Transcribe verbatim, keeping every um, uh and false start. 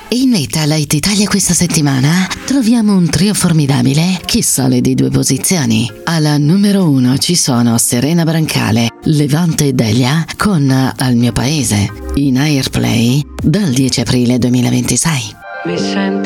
In Italia Italia questa settimana troviamo un trio formidabile che sale di due posizioni. Alla numero uno ci sono Serena Brancale, Levante e Delia con Al mio paese, in Airplay dal dieci aprile duemilaventisei. Mi sento